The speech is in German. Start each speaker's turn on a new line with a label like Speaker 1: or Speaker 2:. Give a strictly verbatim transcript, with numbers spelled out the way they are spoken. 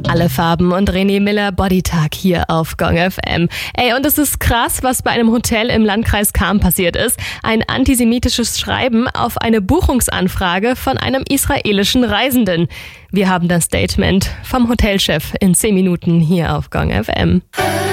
Speaker 1: Alle Farben und René Miller, Bodytag hier auf Gong F M. Ey, und es ist krass, was bei einem Hotel im Landkreis Cham passiert ist. Ein antisemitisches Schreiben auf eine Buchungsanfrage von einem israelischen Reisenden. Wir haben das Statement vom Hotelchef in zehn Minuten hier auf Gong F M.